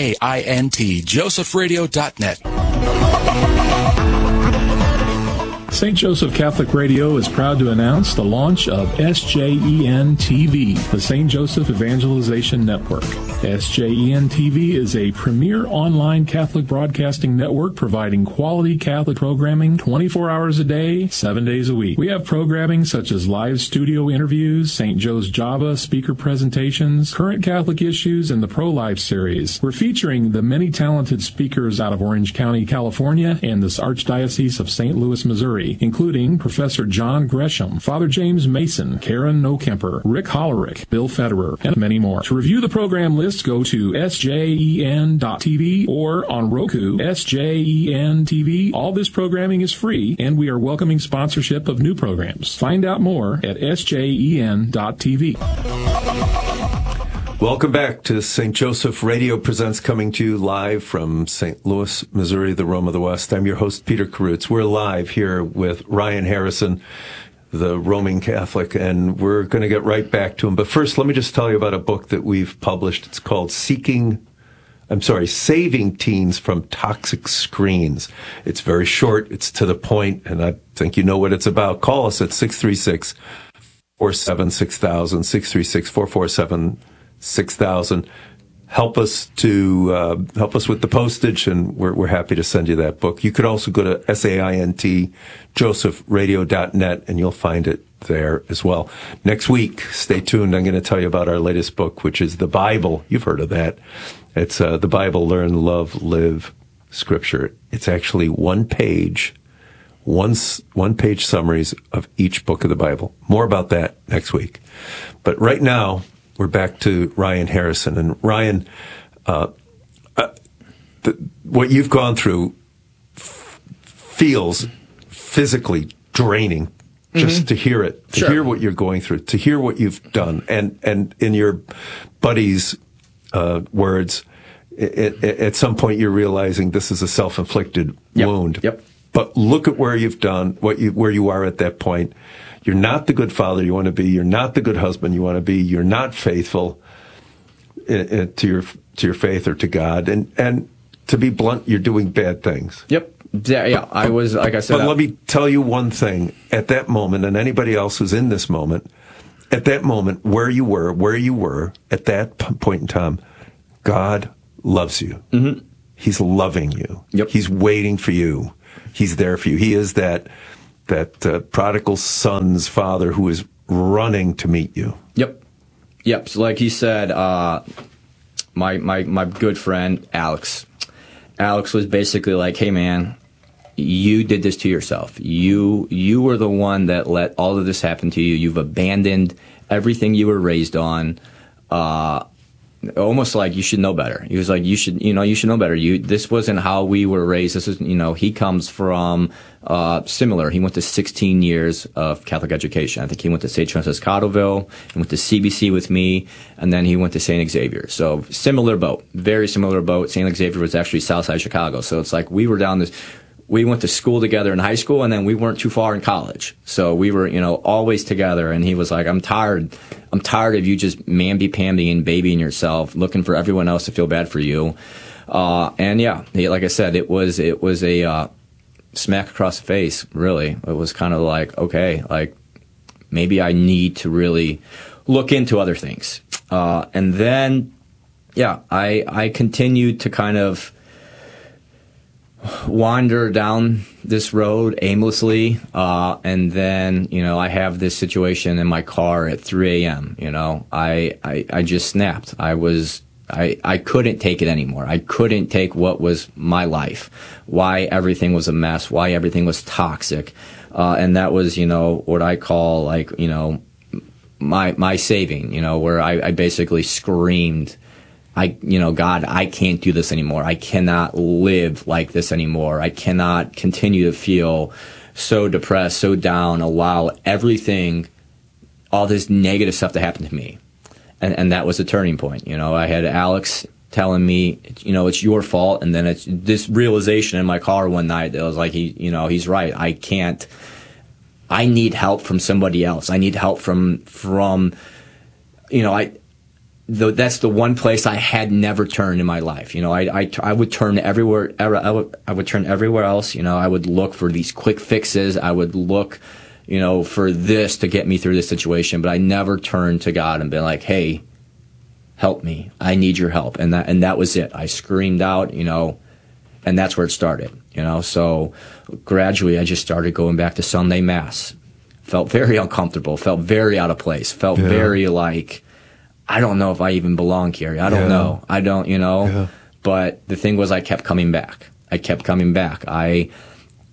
[SPEAKER 3] saint joseph radio dot net.
[SPEAKER 6] Saint Joseph Catholic Radio is proud to announce the launch of S J E N T V, the Saint Joseph Evangelization Network. S J E N T V is a premier online Catholic broadcasting network providing quality Catholic programming twenty-four hours a day, seven days a week. We have programming such as live studio interviews, Saint Joe's Java speaker presentations, current Catholic issues, and the Pro-Life series. We're featuring the many talented speakers out of Orange County, California, and this Archdiocese of Saint Louis, Missouri. Missouri, including Professor John Gresham, Father James Mason, Karen Nokemper, Rick Hollerick, Bill Federer, and many more. To review the program list, go to S J E N dot T V or on Roku, S J E N T V. All this programming is free, and we are welcoming sponsorship of new programs. Find out more at S J E N dot T V.
[SPEAKER 4] Welcome back to Saint Joseph Radio Presents, coming to you live from Saint Louis, Missouri, the Rome of the West. I'm your host, Peter Karutz. We're live here with Ryan Harrison, the Roman Catholic, and we're going to get right back to him. But first, let me just tell you about a book that we've published. It's called Seeking, I'm sorry, Saving Teens from Toxic Screens. It's very short, it's to the point, and I think you know what it's about. Call us at six three six, four seven six thousand, six three six, four four seven, six thousand. Help us to uh, help us with the postage, and we're we're happy to send you that book. You could also go to S A I N T joseph radio dot net, and you'll find it there as well. Next week, stay tuned. I'm going to tell you about our latest book, which is the Bible. You've heard of that. It's uh, the Bible, Learn, Love, Live, Scripture. It's actually one page, one one page summaries of each book of the Bible. More about that next week. But right now, we're back to Ryan Harrison. And Ryan, uh, uh, the, what you've gone through f- feels physically draining just mm-hmm. to hear it, to
[SPEAKER 5] sure.
[SPEAKER 4] hear what you're going through, to hear what you've done. And, and in your buddy's uh, words, it, it, at some point you're realizing this is a self-inflicted
[SPEAKER 5] yep.
[SPEAKER 4] wound.
[SPEAKER 5] Yep.
[SPEAKER 4] But look at where you've done, what you, where you are at that point. You're not the good father you want to be. You're not the good husband you want to be. You're not faithful uh, to your to your faith or to God. And and to be blunt, you're doing bad things.
[SPEAKER 5] Yep. Yeah, yeah. I was, like I said.
[SPEAKER 4] But I, let me tell you one thing. At that moment, and anybody else who's in this moment, at that moment, where you were, where you were, at that point in time, God loves you.
[SPEAKER 5] Mm-hmm.
[SPEAKER 4] He's loving you.
[SPEAKER 5] Yep.
[SPEAKER 4] He's waiting for you. He's there for you. He is that that uh, prodigal son's father who is running to meet you.
[SPEAKER 5] Yep. Yep. So like he said, uh, my, my, my good friend, Alex, Alex was basically like, hey man, you did this to yourself. You, you were the one that let all of this happen to you. You've abandoned everything you were raised on. Uh, almost like you should know better. He was like, you should, you know, you should know better. You, this wasn't how we were raised. This is, you know, he comes from, uh, similar. He went to sixteen years of Catholic education. I think he went to Saint Francis Cottleville, he went to C B C with me, and then he went to Saint Xavier. So similar boat, very similar boat. Saint Xavier was actually Southside Chicago. So it's like we were down this, we went to school together in high school, and then we weren't too far in college. So we were, you know, always together. And he was like, I'm tired. I'm tired of you just mamby-pamby and babying yourself, looking for everyone else to feel bad for you. Uh, and yeah, he, like I said, it was, it was a, uh, smack across the face, really. It was kind of like, okay, like maybe I need to really look into other things. Uh, and then, yeah, I, I continued to kind of wander down this road aimlessly. Uh, and then, you know, I have this situation in my car at three a.m., you know, I, I, I just snapped. I was, I, I couldn't take it anymore. I couldn't take what was my life, why everything was a mess, why everything was toxic. Uh, and that was, you know, what I call like, you know, my, my saving, you know, where I, I basically screamed, I, you know, God, I can't do this anymore. I cannot live like this anymore. I cannot continue to feel so depressed, so down, allow everything, all this negative stuff to happen to me. And, and that was a turning point. You know, I had Alex telling me, you know, it's your fault. And then it's this realization in my car one night that was like, he, you know, he's right. I can't, I need help from somebody else. I need help from, from, you know, I, the, that's the one place I had never turned in my life. You know, I, I, I would turn everywhere, I would, I would turn everywhere else. You know, I would look for these quick fixes. I would look, you know, for this to get me through this situation, but I never turned to God and been like, hey, help me. I need your help. And that, and that was it. I screamed out, you know, and that's where it started, you know. So gradually I just started going back to Sunday Mass. Felt very uncomfortable, felt very out of place, felt yeah. very like, I don't know if I even belong here. I don't yeah. know. I don't, you know. Yeah. But the thing was, I kept coming back. I kept coming back. I,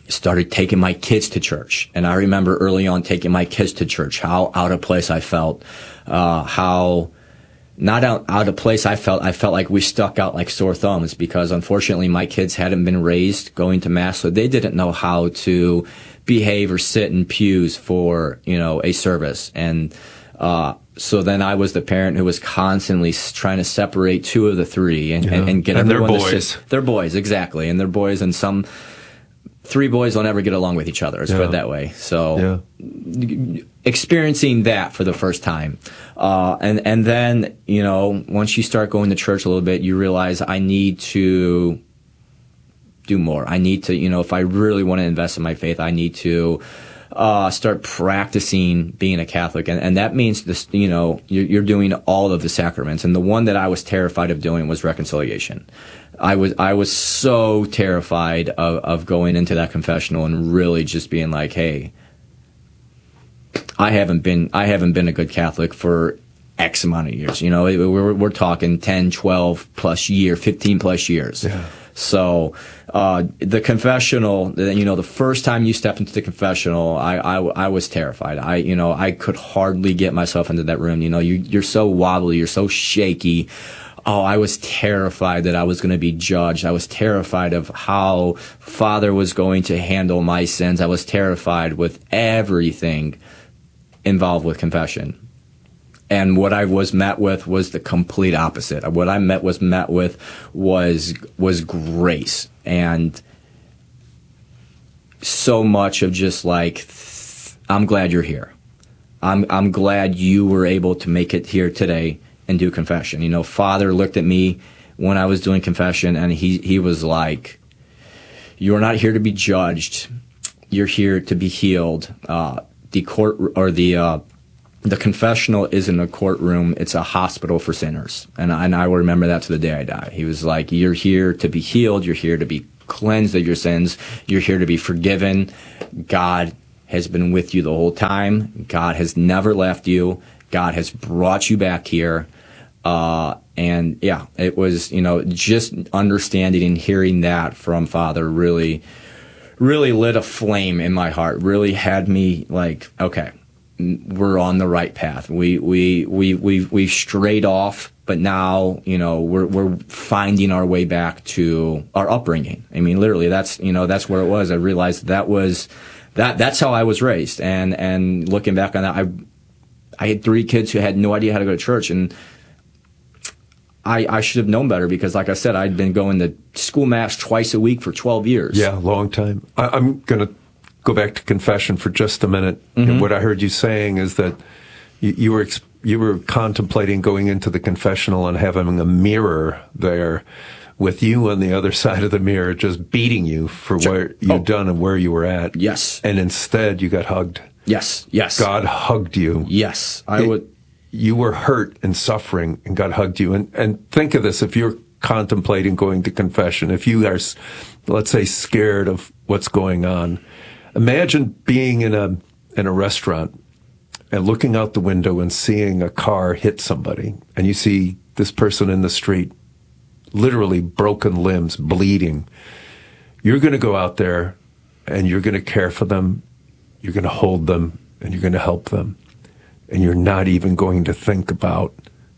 [SPEAKER 5] started taking my kids to church. And I remember early on taking my kids to church, how out of place I felt, uh, how not out, out of place I felt. I felt like we stuck out like sore thumbs because unfortunately my kids hadn't been raised going to mass, so they didn't know how to behave or sit in pews for, you know, a service. And, uh, so then I was the parent who was constantly trying to separate two of the three and, yeah. and, and get
[SPEAKER 4] and
[SPEAKER 5] everyone
[SPEAKER 4] they're
[SPEAKER 5] to
[SPEAKER 4] boys.
[SPEAKER 5] sit. They're boys, exactly. And they're boys, and some three boys don't ever get along with each other. Let's put it that way. So yeah. experiencing that for the first time. Uh, and, and then, you know, once you start going to church a little bit, you realize I need to do more. I need to, you know, if I really want to invest in my faith, I need to Uh, start practicing being a Catholic. And, and that means this, you know, you're, you're doing all of the sacraments. And the one that I was terrified of doing was reconciliation. I was, I was so terrified of, of going into that confessional and really just being like, hey, I haven't been, I haven't been a good Catholic for X amount of years. You know, we're, we're talking ten, twelve plus year, fifteen plus years. Yeah. So, uh, the confessional, you know, the first time you stepped into the confessional, I, I, I was terrified. I, you know, I could hardly get myself into that room. You know, you, you're so wobbly, you're so shaky. Oh, I was terrified that I was going to be judged. I was terrified of how Father was going to handle my sins. I was terrified with everything involved with confession. And what I was met with was the complete opposite. What I met was met with was was grace, and so much of just like, I'm glad you're here. I'm I'm glad you were able to make it here today and do confession. You know, Father looked at me when I was doing confession, and he he was like, "You're not here to be judged. You're here to be healed." Uh, the court or the uh, The confessional isn't a courtroom, it's a hospital for sinners. And I, and I will remember that to the day I die. He was like, you're here to be healed, you're here to be cleansed of your sins, you're here to be forgiven. God has been with you the whole time. God has never left you. God has brought you back here. Uh, and yeah, it was, you know, just understanding and hearing that from Father really, really lit a flame in my heart, really had me like, okay, we're on the right path. We we we we we've strayed off, but now you know we're we're finding our way back to our upbringing. I mean, literally, that's you know that's where it was. I realized that was that that's how I was raised, and and looking back on that, I I had three kids who had no idea how to go to church, and I I should have known better because, like I said, I'd been going to school mass twice a week for twelve years.
[SPEAKER 4] Yeah, long time. I, I'm gonna. Go back to confession for just a minute. Mm-hmm. And what I heard you saying is that you, you were you were contemplating going into the confessional and having a mirror there with you on the other side of the mirror just beating you for sure. what you'd oh. done and where you were at.
[SPEAKER 5] Yes.
[SPEAKER 4] And instead you got hugged.
[SPEAKER 5] Yes, yes.
[SPEAKER 4] God hugged you.
[SPEAKER 5] Yes, I
[SPEAKER 4] it,
[SPEAKER 5] would.
[SPEAKER 4] You were hurt and suffering, and God hugged you. And, and think of this, if you're contemplating going to confession, if you are, let's say, scared of what's going on, imagine being in a in a restaurant and looking out the window and seeing a car hit somebody, and you see this person in the street, literally broken limbs, bleeding. You're going to go out there and you're going to care for them, you're going to hold them, and you're going to help them. And you're not even going to think about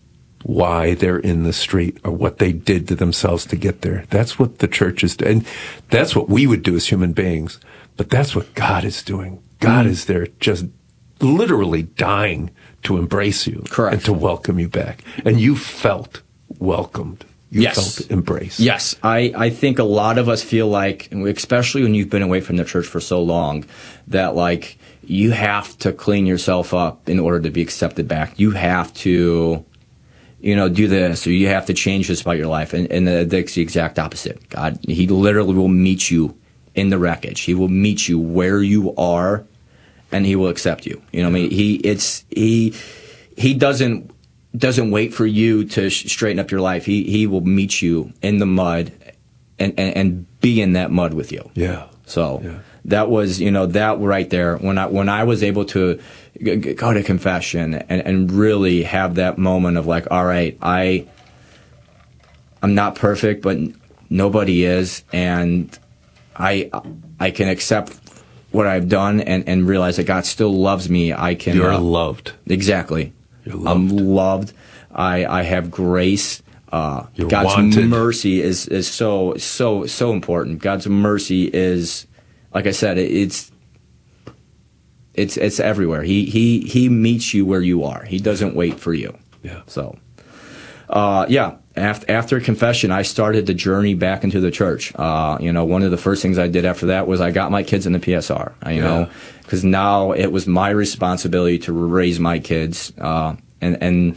[SPEAKER 4] why they're in the street or what they did to themselves to get there. That's what the church is doing. And that's what we would do as human beings. But that's what God is doing. God mm. is there just literally dying to embrace you.
[SPEAKER 5] Correct.
[SPEAKER 4] And to welcome you back. And you felt welcomed. You
[SPEAKER 5] yes.
[SPEAKER 4] felt embraced.
[SPEAKER 5] Yes. I, I think a lot of us feel like, especially when you've been away from the church for so long, that like you have to clean yourself up in order to be accepted back. You have to, you know, do this, or you have to change this about your life. And, and that's the exact opposite. God, he literally will meet you in the wreckage. He will meet you where you are, and he will accept you. You know what I mean? He, it's, he, he doesn't, doesn't wait for you to sh- straighten up your life. He, he will meet you in the mud and, and, and be in that mud with you.
[SPEAKER 4] Yeah.
[SPEAKER 5] So
[SPEAKER 4] yeah.
[SPEAKER 5] that was, you know, that right there, when I, when I was able to g- g- go to confession and, and really have that moment of like, all right, I, I'm not perfect, but nobody is. And I I can accept what I've done and, and realize that God still loves me. I can.
[SPEAKER 4] You're
[SPEAKER 5] uh,
[SPEAKER 4] loved.
[SPEAKER 5] Exactly.
[SPEAKER 4] You're loved.
[SPEAKER 5] I'm loved. I I have grace. Uh,
[SPEAKER 4] You're
[SPEAKER 5] God's
[SPEAKER 4] wanted.
[SPEAKER 5] mercy is is so so so important. God's mercy is, like I said, it, it's it's it's everywhere. He he he meets you where you are. He doesn't wait for you.
[SPEAKER 4] Yeah.
[SPEAKER 5] So, uh, yeah. After, after confession, I started the journey back into the church. Uh, you know, one of the first things I did after that was I got my kids in the P S R. You
[SPEAKER 4] Yeah.
[SPEAKER 5] know, because now it was my responsibility to raise my kids, uh, and and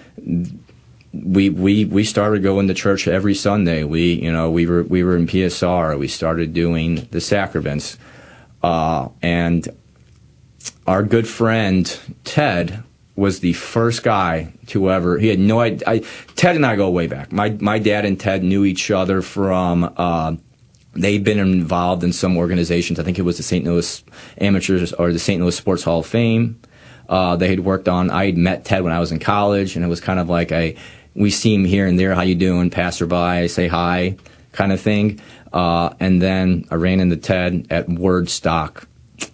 [SPEAKER 5] we we we started going to church every Sunday. We you know we were we were in P S R. We started doing the sacraments, uh, and our good friend Ted was the first guy to ever. He had no idea. I, Ted and I go way back. My my dad and Ted knew each other from. Uh, they'd been involved in some organizations. I think it was the Saint Louis Amateurs or the Saint Louis Sports Hall of Fame. Uh, they had worked on. I had met Ted when I was in college, and it was kind of like a. We see him here and there. How you doing, passerby? Say hi, kind of thing. Uh, and then I ran into Ted at Wordstock,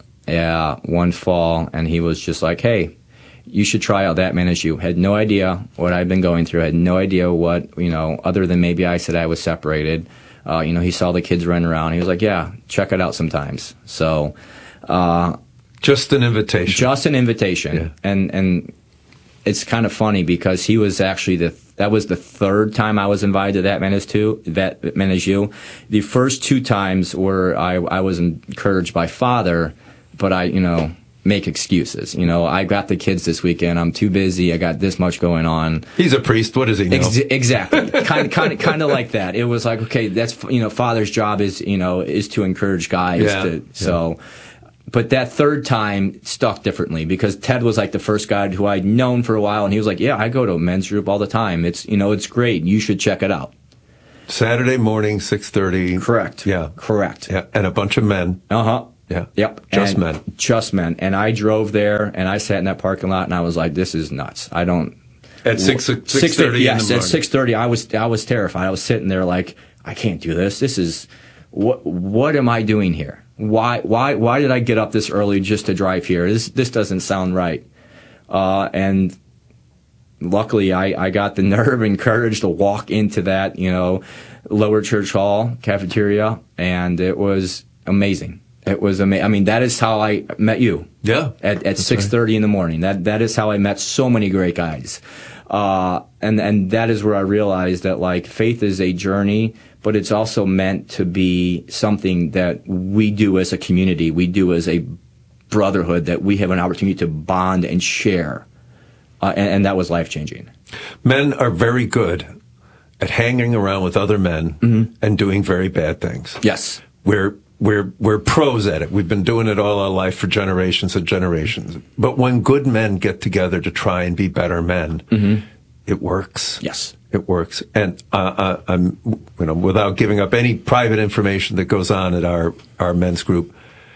[SPEAKER 5] yeah, one fall, and he was just like, "Hey, you should try out That Man Is You." Had no idea what I'd been going through. Had no idea what, you know, other than maybe I said I was separated. Uh, you know, he saw the kids running around. He was like, yeah, check it out sometimes. So, uh,
[SPEAKER 4] Just an invitation.
[SPEAKER 5] just an invitation.
[SPEAKER 4] Yeah.
[SPEAKER 5] And, and it's kind of funny because he was actually the, that was the third time I was invited to That Man Is Two, That Man Is You. The first two times were I, I was encouraged by Father, but I, you know, make excuses. You know, I got the kids this weekend. I'm too busy. I got this much going on.
[SPEAKER 4] He's a priest. What does he know?
[SPEAKER 5] Ex- exactly. kind of, kind of, kind of like that. It was like, okay, that's, you know, Father's job is, you know, is to encourage guys.
[SPEAKER 4] Yeah,
[SPEAKER 5] To,
[SPEAKER 4] yeah.
[SPEAKER 5] so, but that third time stuck differently because Ted was like the first guy who I'd known for a while, and he was like, yeah, I go to a men's group all the time. It's, you know, it's great. You should check it out.
[SPEAKER 4] Saturday morning, six thirty.
[SPEAKER 5] Correct.
[SPEAKER 4] Yeah.
[SPEAKER 5] Correct.
[SPEAKER 4] Yeah. And a bunch of men.
[SPEAKER 5] Uh-huh.
[SPEAKER 4] Yeah.
[SPEAKER 5] Yep.
[SPEAKER 4] Just
[SPEAKER 5] And-
[SPEAKER 4] men.
[SPEAKER 5] Just men. And I drove there, and I sat in that parking lot, and I was like, this is nuts. I don't...
[SPEAKER 4] At six six thirty.
[SPEAKER 5] Yes,
[SPEAKER 4] in the
[SPEAKER 5] at
[SPEAKER 4] morning.
[SPEAKER 5] six thirty, I was I was terrified. I was sitting there like, I can't do this. This is what what am I doing here? Why why why did I get up this early just to drive here? This this doesn't sound right. Uh, and luckily, I, I got the nerve and courage to walk into that, you know, Lower Church Hall cafeteria, and it was amazing. It was amazing. I mean, that is how I met you.
[SPEAKER 4] Yeah.
[SPEAKER 5] At at six thirty in the morning. That that is how I met so many great guys. Uh, and and that is where I realized that like faith is a journey, but it's also meant to be something that we do as a community. We do as a brotherhood, that we have an opportunity to bond and share. Uh, and, and that was life changing.
[SPEAKER 4] Men are very good at hanging around with other men
[SPEAKER 5] Mm-hmm.
[SPEAKER 4] and doing very bad things.
[SPEAKER 5] Yes.
[SPEAKER 4] We're we're we're pros at it. We've been doing it all our life for generations and generations. But when good men get together to try and be better men, it works.
[SPEAKER 5] Yes.
[SPEAKER 4] It works. And uh, uh, I'm, you know, without giving up any private information that goes on at our our men's group,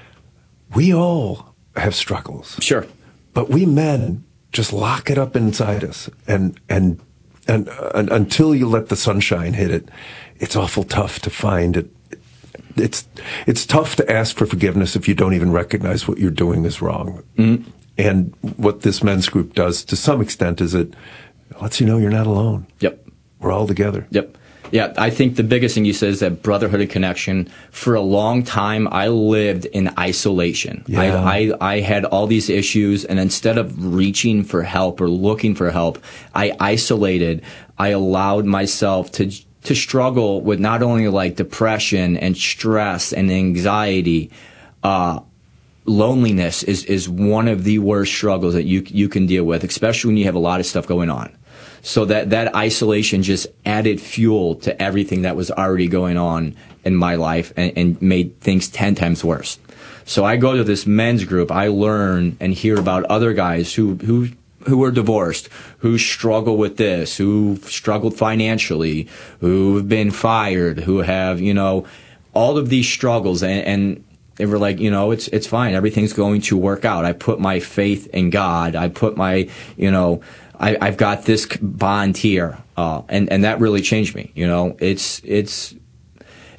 [SPEAKER 4] we all have struggles.
[SPEAKER 5] Sure.
[SPEAKER 4] But we men just lock it up inside us, and and and, uh, and until you let the sunshine hit it, it's awful tough to find it. It's it's tough to ask for forgiveness if you don't even recognize what you're doing is wrong. Mm-hmm. And what this men's group does, to some extent, is it lets you know you're not alone.
[SPEAKER 5] Yep.
[SPEAKER 4] We're all together.
[SPEAKER 5] Yep. Yeah, I think the biggest thing you said is that brotherhood and connection. For a long time, I lived in isolation.
[SPEAKER 4] Yeah.
[SPEAKER 5] I, I, I had all these issues, and instead of reaching for help or looking for help, I isolated. I allowed myself to to struggle with not only like depression and stress and anxiety. Uh, loneliness is is one of the worst struggles that you you can deal with, especially when you have a lot of stuff going on. So that, that isolation just added fuel to everything that was already going on in my life, and, and made things ten times worse. So I go to this men's group, I learn and hear about other guys who, who, who were divorced, who struggle with this, who struggled financially, who've been fired, who have, you know, all of these struggles, and, and they were like, you know, it's, it's fine. Everything's going to work out. I put my faith in God. I put my, you know, I, I've got this bond here, uh, and and that really changed me. You know, it's it's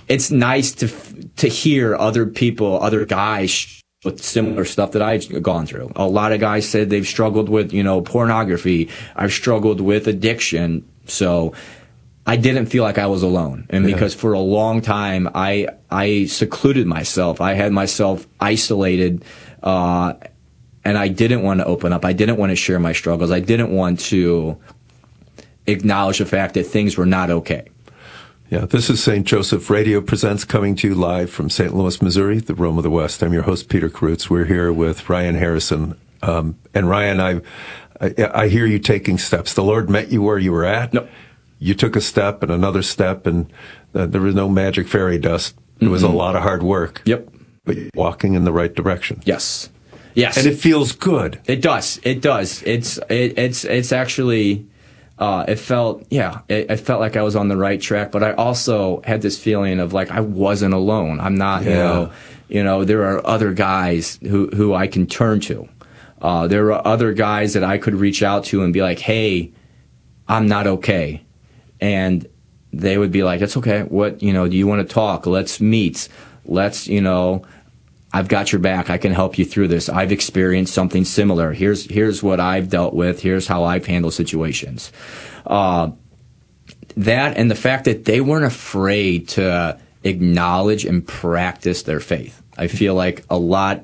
[SPEAKER 5] it's nice to to hear other people, other guys with similar stuff that I've gone through. A lot of guys said they've struggled with, you know, pornography. I've struggled with addiction. So I didn't feel like I was alone. And yeah. because for a long time, I I secluded myself. I had myself isolated, uh, and I didn't want to open up. I didn't want to share my struggles. I didn't want to acknowledge the fact that things were not okay.
[SPEAKER 4] Yeah, this is Saint Joseph Radio Presents, coming to you live from Saint Louis, Missouri, the Rome of the West. I'm your host, Peter Karutz. We're here with Ryan Harrison. Um, and Ryan, I, I I hear you taking steps. The Lord met you where you were at.
[SPEAKER 5] No.
[SPEAKER 4] You took a step and another step, and uh, there was no magic fairy dust. It was mm-hmm. a lot of hard work.
[SPEAKER 5] Yep.
[SPEAKER 4] But you're walking in the right direction.
[SPEAKER 5] Yes. Yes.
[SPEAKER 4] And it feels good.
[SPEAKER 5] It does. It does. It's it, it's it's actually... Uh, it felt, yeah, it, it felt like I was on the right track, but I also had this feeling of like I wasn't alone. I'm not, yeah. you know, you know, there are other guys who, who I can turn to. Uh, there are other guys that I could reach out to and be like, hey, I'm not okay. And they would be like, it's okay. What, you know, do you want to talk? Let's meet. Let's, you know, I've got your back. I can help you through this. I've experienced something similar. Here's here's what I've dealt with. Here's how I've handled situations. Uh, that and the fact that they weren't afraid to acknowledge and practice their faith. I feel like a lot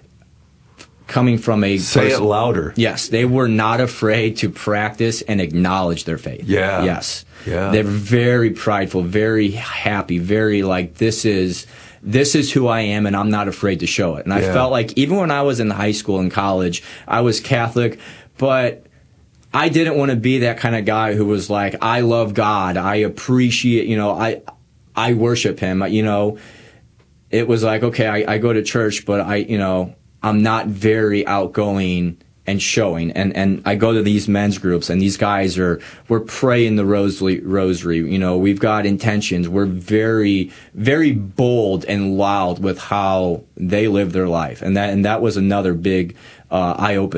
[SPEAKER 5] coming from a
[SPEAKER 4] say
[SPEAKER 5] person,
[SPEAKER 4] it louder.
[SPEAKER 5] Yes, they were not afraid to practice and acknowledge their faith.
[SPEAKER 4] Yeah.
[SPEAKER 5] Yes.
[SPEAKER 4] Yeah.
[SPEAKER 5] They're very prideful, very happy, very like this is. This is who I am, and I'm not afraid to show it. And I
[SPEAKER 4] yeah.
[SPEAKER 5] felt like even when I was in high school and college, I was Catholic, but I didn't want to be that kind of guy who was like, I love God. I appreciate, you know, I I worship him. You know, it was like, okay, I, I go to church, but I, you know, I'm not very outgoing and showing. And, and I go to these men's groups, and these guys are, we're praying the rosary, rosary. You know, we've got intentions. We're very, very bold and loud with how they live their life. And that, and that was another big, uh, eye-opening